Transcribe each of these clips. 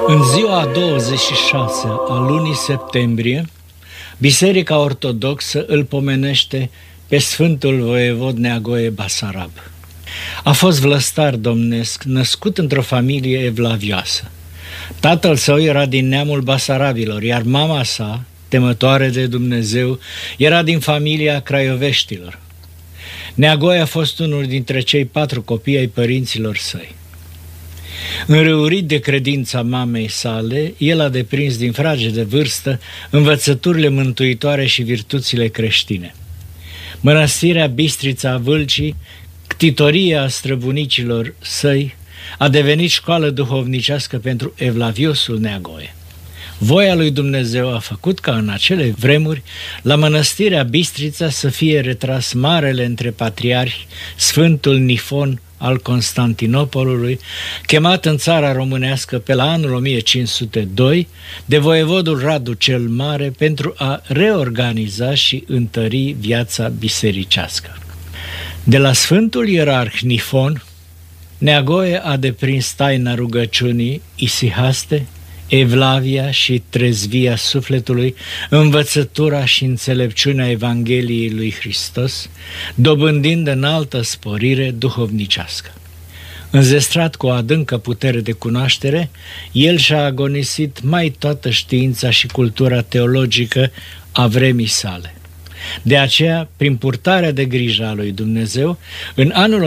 În ziua a 26 a lunii septembrie, Biserica Ortodoxă îl pomenește pe Sfântul Voievod Neagoe Basarab. A fost vlăstar domnesc, născut într-o familie evlavioasă. Tatăl său era din neamul basarabilor, iar mama sa, temătoare de Dumnezeu, era din familia craioveștilor. Neagoe a fost unul dintre cei 4 copii ai părinților săi. Înrăurit de credința mamei sale, el a deprins din fragedă vârstă învățăturile mântuitoare și virtuțile creștine. Mănăstirea Bistrița Vâlcii, ctitoria străbunicilor săi, a devenit școală duhovnicească pentru evlaviosul Neagoe. Voia lui Dumnezeu a făcut ca în acele vremuri la mănăstirea Bistrița să fie retras marele între patriarhi, Sfântul Nifon al Constantinopolului, chemat în țara românească pe la anul 1502 de voievodul Radu cel Mare pentru a reorganiza și întări viața bisericească. De la Sfântul Ierarh Nifon, Neagoe a deprins taina rugăciunii, isihaste, evlavia și trezvia sufletului, învățătura și înțelepciunea Evangheliei lui Hristos, dobândind înaltă sporire duhovnicească. Înzestrat cu o adâncă putere de cunoaștere, el și-a agonisit mai toată știința și cultura teologică a vremii sale. De aceea, prin purtarea de grijă a lui Dumnezeu, în anul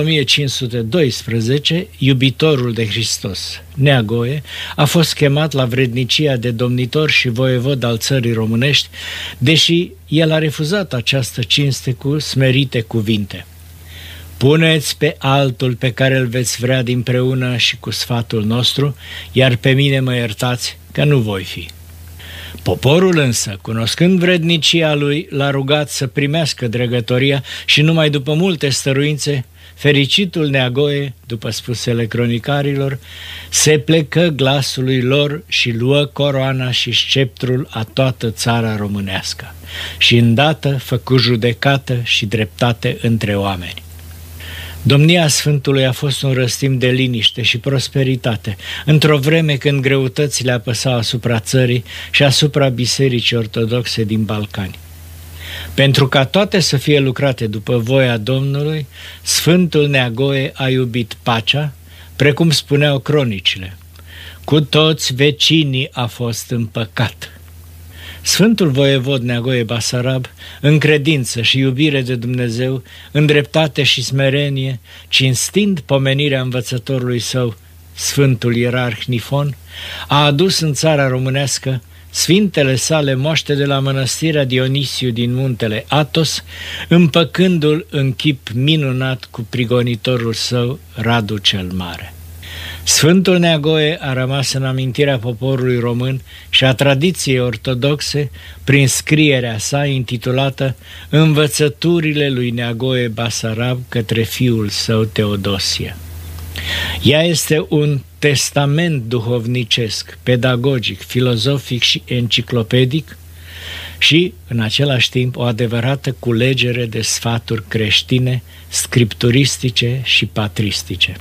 1512, iubitorul de Hristos, Neagoe, a fost chemat la vrednicia de domnitor și voievod al țării românești, deși el a refuzat această cinste cu smerite cuvinte. Puneți pe altul pe care îl veți vrea dinpreună și cu sfatul nostru, iar pe mine mă iertați că nu voi fi. Poporul însă, cunoscând vrednicia lui, l-a rugat să primească dregătoria și numai după multe stăruințe, fericitul Neagoe, după spusele cronicarilor, se plecă glasului lor și luă coroana și sceptrul a toată țara românească și îndată făcu judecată și dreptate între oameni. Domnia Sfântului a fost un răstim de liniște și prosperitate, într-o vreme când greutățile apăsau asupra țării și asupra Bisericii Ortodoxe din Balcani. Pentru ca toate să fie lucrate după voia Domnului, Sfântul Neagoe a iubit pacea, precum spuneau cronicile. Cu toți vecinii a fost împăcat. Sfântul Voievod Neagoe Basarab, în credință și iubire de Dumnezeu, în dreptate și smerenie, cinstind pomenirea învățătorului său, Sfântul Ierarh Nifon, a adus în țara românească sfintele sale moaște de la mănăstirea Dionisiu din muntele Athos, împăcându-l în chip minunat cu prigonitorul său, Radu cel Mare. Sfântul Neagoe a rămas în amintirea poporului român și a tradiției ortodoxe prin scrierea sa intitulată Învățăturile lui Neagoe Basarab către fiul său Teodosie. Ea este un testament duhovnicesc, pedagogic, filozofic și enciclopedic și, în același timp, o adevărată culegere de sfaturi creștine, scripturistice și patristice.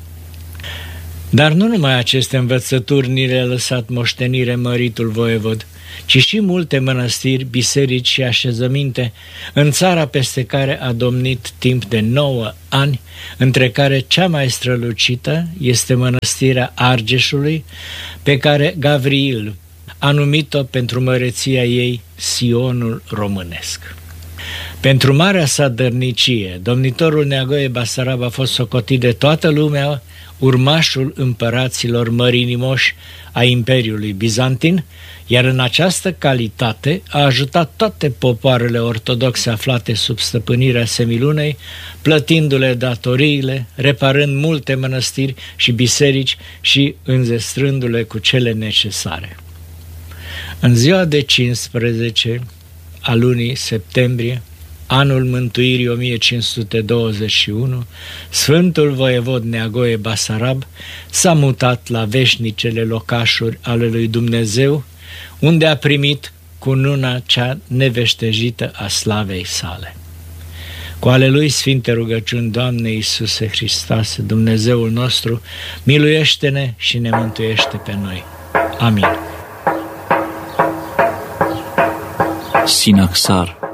Dar nu numai aceste învățături ni le-a lăsat moștenire măritul voievod, ci și multe mănăstiri, biserici și așezăminte în țara peste care a domnit timp de 9 ani, între care cea mai strălucită este mănăstirea Argeșului, pe care Gavriil a numit-o pentru măreția ei Sionul românesc. Pentru marea sa dărnicie, domnitorul Neagoe Basarab a fost socotit de toată lumea urmașul împăraților mărinimoși a Imperiului Bizantin, iar în această calitate a ajutat toate popoarele ortodoxe aflate sub stăpânirea Semilunei, plătindu-le datoriile, reparând multe mănăstiri și biserici și înzestrându-le cu cele necesare. În ziua de 15 a lunii septembrie, anul mântuirii 1521, Sfântul Voievod Neagoe Basarab s-a mutat la veșnicele locașuri ale lui Dumnezeu, unde a primit cununa cea neveștejită a slavei sale. Cu ale lui sfinte rugăciuni, Doamne Iisuse Hristoase, Dumnezeul nostru, miluiește-ne și ne mântuiește pe noi. Amin. Sinaxar.